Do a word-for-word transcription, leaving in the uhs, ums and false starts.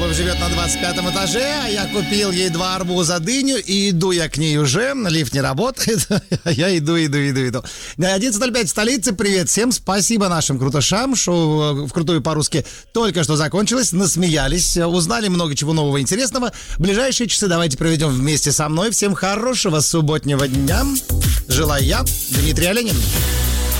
Любовь живет на двадцать пятом этаже, а я купил ей два арбуза, дыню, и иду я к ней уже. Лифт не работает, а я иду, иду, иду, иду. одиннадцать ноль пять в столице. Привет всем, спасибо нашим крутышам. Шоу «Вкрутую по-русски» только что закончилось. Насмеялись, узнали много чего нового и интересного. Ближайшие часы давайте проведем вместе со мной. Всем хорошего субботнего дня. Желаю я, Дмитрий Оленин.